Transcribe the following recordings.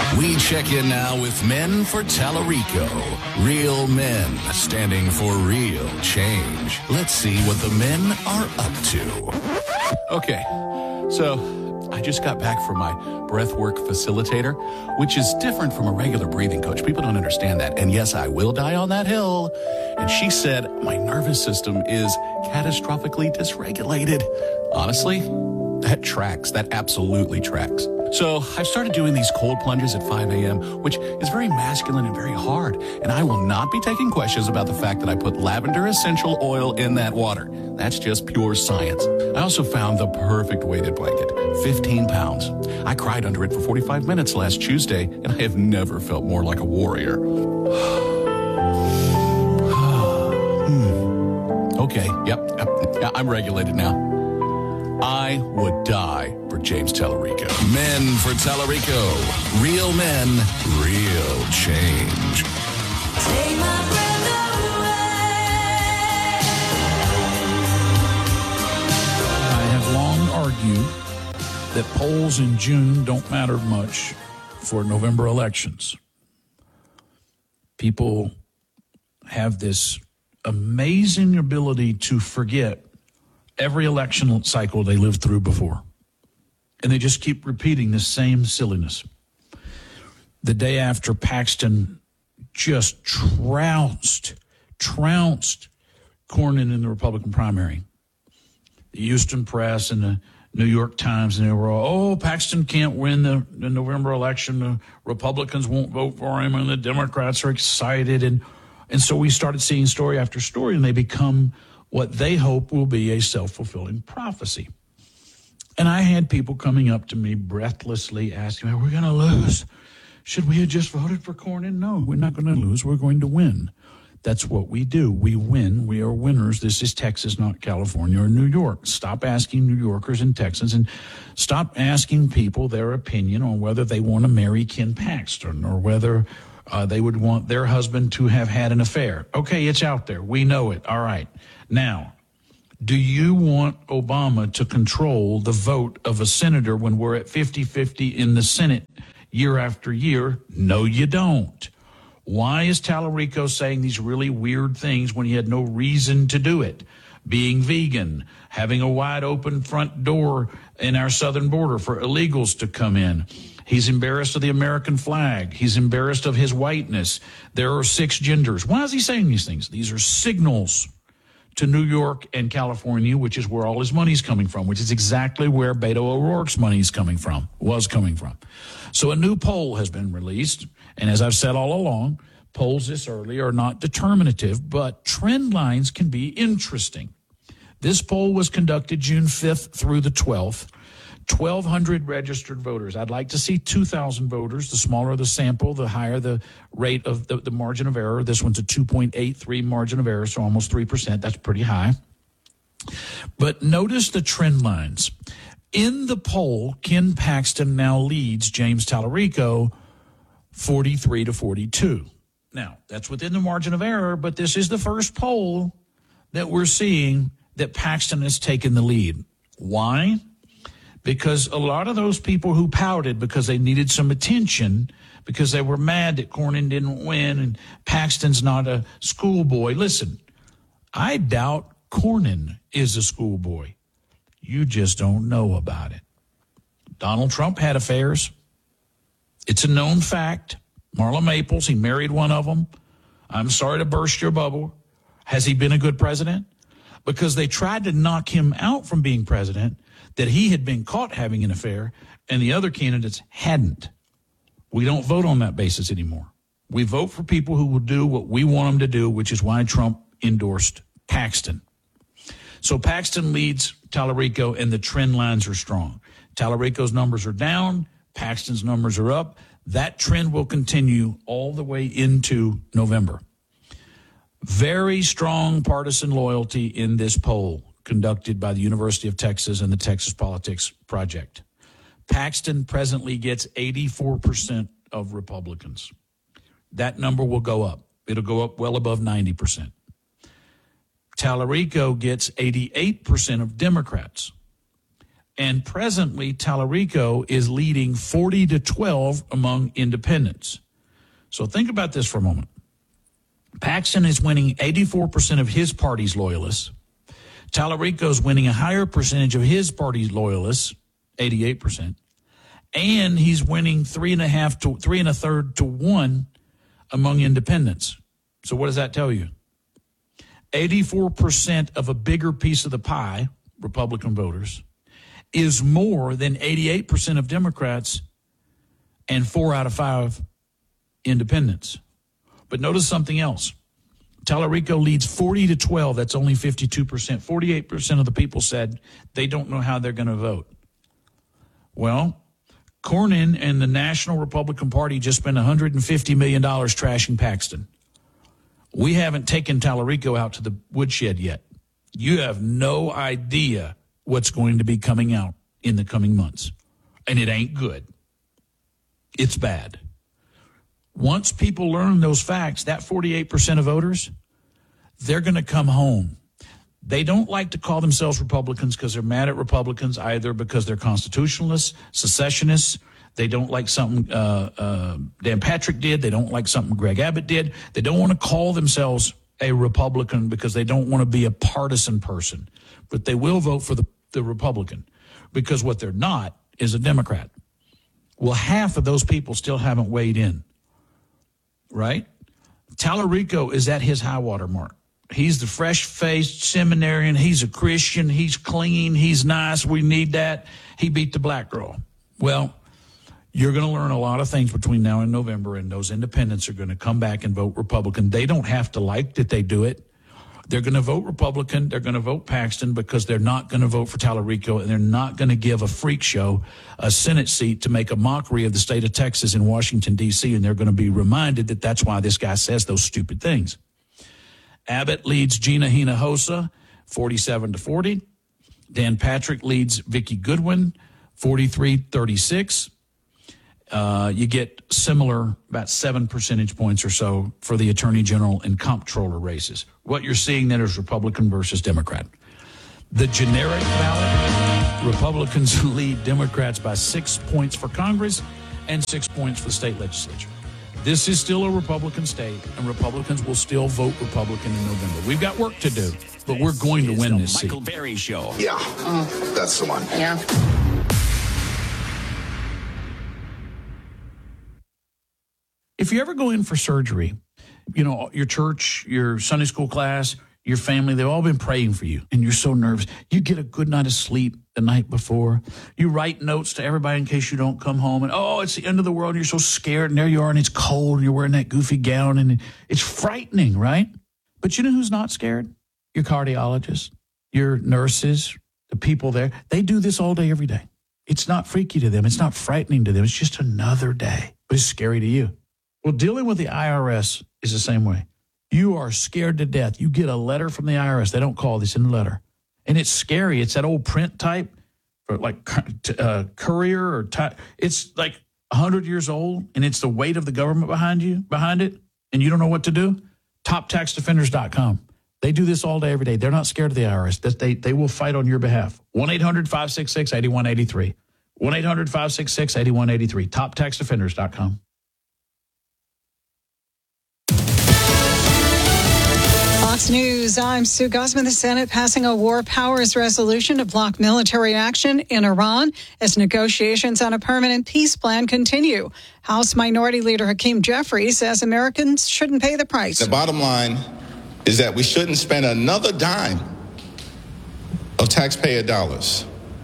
We check in now with Men for Tallarico. Real men standing for real change. Let's see what the men are up to. Okay, so I just got back from my breathwork facilitator, which is different from a regular breathing coach. People don't understand that. And yes, I will die on that hill. And she said my nervous system is catastrophically dysregulated. Honestly, that tracks. That absolutely tracks. So I started doing these cold plunges at 5 a.m., which is very masculine and very hard. And I will not be taking questions about the fact that I put lavender essential oil in that water. That's just pure science. I also found the perfect weighted blanket, 15 pounds. I cried under it for 45 minutes last Tuesday, and I have never felt more like a warrior. Okay, yep, I'm regulated now. I would die for James Tallarico. Men for Tallarico. Real men, real change. Take my breath away. I have long argued that polls in June don't matter much for November elections. People have this amazing ability to forget every election cycle they lived through before. And they just keep repeating the same silliness. The day after Paxton just trounced Cornyn in the Republican primary, the Houston Press and the New York Times, and they were all, Paxton can't win the November election. The Republicans won't vote for him, and the Democrats are excited. And so we started seeing story after story, and they become what they hope will be a self-fulfilling prophecy. And I had people coming up to me breathlessly asking, are we going to lose? Should we have just voted for Cornyn? No, we're not going to lose. We're going to win. That's what we do. We win. We are winners. This is Texas, not California or New York. Stop asking New Yorkers and Texans, and stop asking people their opinion on whether they want to marry Ken Paxton or whether they would want their husband to have had an affair. Okay, it's out there. We know it. All right. Now, do you want Obama to control the vote of a senator when we're at 50-50 in the Senate year after year? No, you don't. Why is Tallarico saying these really weird things when he had no reason to do it? Being vegan, having a wide open front door in our southern border for illegals to come in. He's embarrassed of the American flag. He's embarrassed of his whiteness. There are 6 genders. Why is he saying these things? These are signals to New York and California, which is where all his money's coming from, which is exactly where Beto O'Rourke's money's coming from, was coming from. So a new poll has been released, and as I've said all along, polls this early are not determinative, but trend lines can be interesting. This poll was conducted June 5th through the 12th. 1,200 registered voters. I'd like to see 2,000 voters. The smaller the sample, the higher the rate of the margin of error. This one's a 2.83 margin of error, so almost 3%. That's pretty high. But notice the trend lines. In the poll, Ken Paxton now leads James Tallarico 43-42. Now, that's within the margin of error, but this is the first poll that we're seeing that Paxton has taken the lead. Why? Because a lot of those people who pouted because they needed some attention, because they were mad that Cornyn didn't win and Paxton's not a schoolboy. Listen, I doubt Cornyn is a schoolboy. You just don't know about it. Donald Trump had affairs. It's a known fact. Marla Maples, he married one of them. I'm sorry to burst your bubble. Has he been a good president? Because they tried to knock him out from being president, that he had been caught having an affair, and the other candidates hadn't. We don't vote on that basis anymore. We vote for people who will do what we want them to do, which is why Trump endorsed Paxton. So Paxton leads Tallarico, and the trend lines are strong. Tallarico's numbers are down. Paxton's numbers are up. That trend will continue all the way into November. Very strong partisan loyalty in this poll conducted by the University of Texas and the Texas Politics Project. Paxton presently gets 84% of Republicans. That number will go up. It'll go up well above 90%. Tallarico gets 88% of Democrats. And presently, Tallarico is leading 40-12 among independents. So think about this for a moment. Paxton is winning 84% of his party's loyalists. Tallarico is winning a higher percentage of his party's loyalists, 88%. And he's winning 3 1/3 to 1 among independents. So what does that tell you? 84% of a bigger piece of the pie, Republican voters, is more than 88% of Democrats and 4 out of 5 independents. But notice something else. Tallarico leads 40-12. That's only 52%. 48% of the people said they don't know how they're going to vote. Well, Cornyn and the National Republican Party just spent $150 million trashing Paxton. We haven't taken Tallarico out to the woodshed yet. You have no idea what's going to be coming out in the coming months. And it ain't good. It's bad. Once people learn those facts, that 48% of voters, they're going to come home. They don't like to call themselves Republicans because they're mad at Republicans, either because they're constitutionalists, secessionists. They don't like something Dan Patrick did. They don't like something Greg Abbott did. They don't want to call themselves a Republican because they don't want to be a partisan person. But they will vote for the Republican because what they're not is a Democrat. Well, half of those people still haven't weighed in, right? Tallarico is at his high water mark. He's the fresh-faced seminarian. He's a Christian. He's clean. He's nice. We need that. He beat the black girl. Well, you're going to learn a lot of things between now and November, and those independents are going to come back and vote Republican. They don't have to like that they do it. They're going to vote Republican. They're going to vote Paxton because they're not going to vote for Tallarico, and they're not going to give a freak show a Senate seat to make a mockery of the state of Texas in Washington, D.C., and they're going to be reminded that that's why this guy says those stupid things. Abbott leads Gina Hinojosa 47-40. Dan Patrick leads Vicki Goodwin 43-36. You get similar, about 7 percentage points or so for the Attorney General and Comptroller races. What you're seeing then is Republican versus Democrat. The generic ballot, Republicans lead Democrats by 6 points for Congress and 6 points for the state legislature. This is still a Republican state, and Republicans will still vote Republican in November. We've got work to do, but we're going to win this seat. Michael Berry Show. Yeah, that's the one. Yeah. If you ever go in for surgery, you know, your church, your Sunday school class, your family, they've all been praying for you, and you're so nervous. You get a good night of sleep the night before. You write notes to everybody in case you don't come home, and, oh, it's the end of the world, and you're so scared, and there you are, and it's cold, and you're wearing that goofy gown, and it's frightening, right? But you know who's not scared? Your cardiologists, your nurses, the people there. They do this all day, every day. It's not freaky to them. It's not frightening to them. It's just another day, but it's scary to you. Well, dealing with the IRS is the same way. You are scared to death. You get a letter from the IRS. They don't call this in the letter. And it's scary. It's that old print type, or like courier or type. It's like 100 years old, and it's the weight of the government behind it, and you don't know what to do. TopTaxDefenders.com. They do this all day, every day. They're not scared of the IRS. They will fight on your behalf. 1-800-566-8183. 1-800-566-8183. TopTaxDefenders.com. Fox News, I'm Sue Guzman. The Senate passing a war powers resolution to block military action in Iran as negotiations on a permanent peace plan continue. House Minority Leader Hakeem Jeffries says Americans shouldn't pay the price. The bottom line is that we shouldn't spend another dime of taxpayer dollars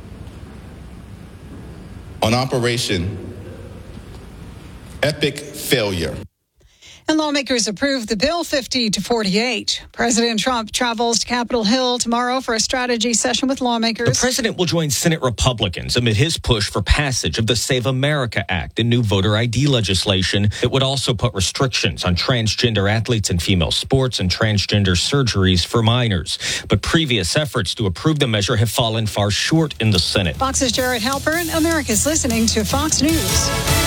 on Operation Epic Failure. And lawmakers approved the bill 50-48. President Trump travels to Capitol Hill tomorrow for a strategy session with lawmakers. The president will join Senate Republicans amid his push for passage of the Save America Act and new voter ID legislation that would also put restrictions on transgender athletes in female sports and transgender surgeries for minors. But previous efforts to approve the measure have fallen far short in the Senate. Fox's Jared Halpern. America's listening to Fox News.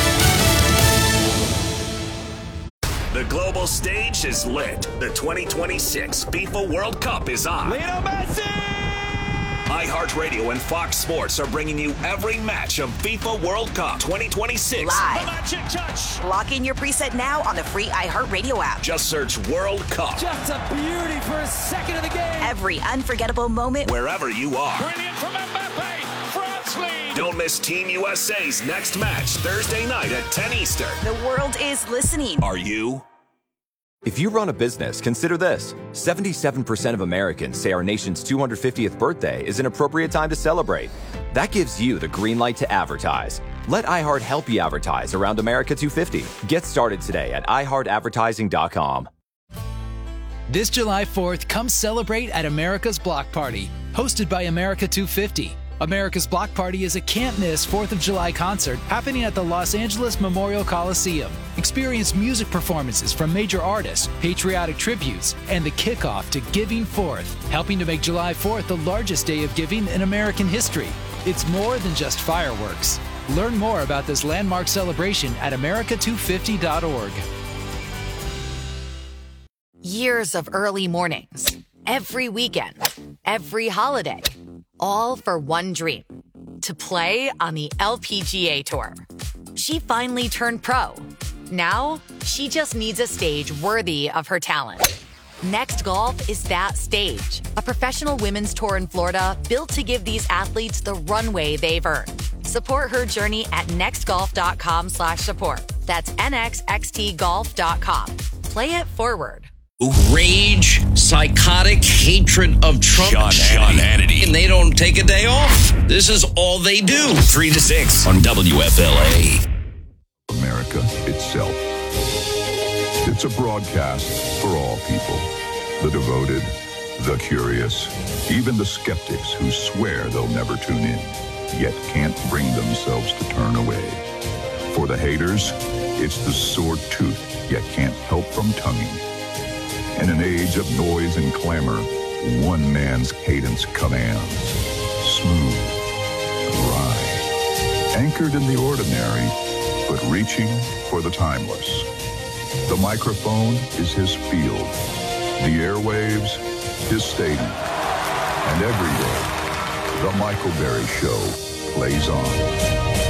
The global stage is lit. The 2026 FIFA World Cup is on. Lionel Messi! iHeartRadio and Fox Sports are bringing you every match of FIFA World Cup 2026. Live. The magic touch. Lock in your preset now on the free iHeartRadio app. Just search World Cup. Just a beauty for a second of the game. Every unforgettable moment. Wherever you are. Brilliant from Mbappe. France lead. Don't miss Team USA's next match Thursday night at 10 Eastern. The world is listening. Are you? If you run a business, consider this. 77% of Americans say our nation's 250th birthday is an appropriate time to celebrate. That gives you the green light to advertise. Let iHeart help you advertise around America 250. Get started today at iHeartAdvertising.com. This July 4th, come celebrate at America's Block Party, hosted by America 250. America's Block Party is a can't-miss 4th of July concert happening at the Los Angeles Memorial Coliseum. Experience music performances from major artists, patriotic tributes, and the kickoff to Giving Forth, helping to make July 4th the largest day of giving in American history. It's more than just fireworks. Learn more about this landmark celebration at america250.org. Years of early mornings, every weekend, every holiday, all for one dream, to play on the LPGA Tour. She finally turned pro. Now, she just needs a stage worthy of her talent. Next Golf is that stage, a professional women's tour in Florida built to give these athletes the runway they've earned. Support her journey at nextgolf.com/support. That's nxxtgolf.com. Play it forward. Rage, psychotic hatred of Trump. Sean Hannity. And they don't take a day off. This is all they do. 3 to 6 on WFLA. America itself. It's a broadcast for all people. The devoted, the curious, even the skeptics who swear they'll never tune in, yet can't bring themselves to turn away. For the haters, it's the sore tooth, yet can't help from tonguing. In an age of noise and clamor, one man's cadence commands. Smooth, dry, anchored in the ordinary, but reaching for the timeless. The microphone is his field, the airwaves, his stadium. And every day, the Michael Berry Show plays on.